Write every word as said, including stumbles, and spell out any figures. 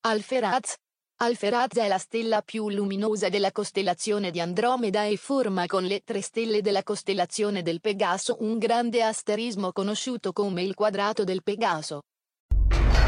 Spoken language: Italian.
Alferaz. Alferaz è la stella più luminosa della costellazione di Andromeda e forma con le tre stelle della costellazione del Pegaso un grande asterismo conosciuto come il quadrato del Pegaso.